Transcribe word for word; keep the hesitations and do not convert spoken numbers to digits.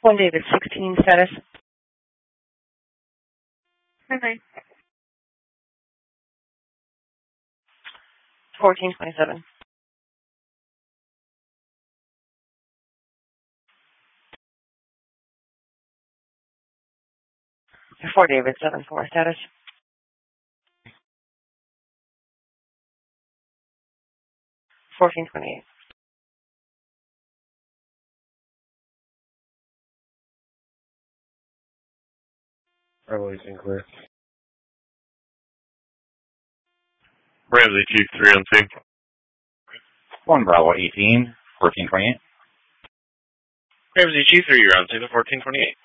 One David sixteen status. Okay. Fourteen twenty seven. Four David seven four status. Fourteen twenty eight. Revelation clear. Ramsey Chief three on two. One Bravo eighteen, fourteen twenty eight. Ramsey Chief three, you're on two to fourteen twenty eight.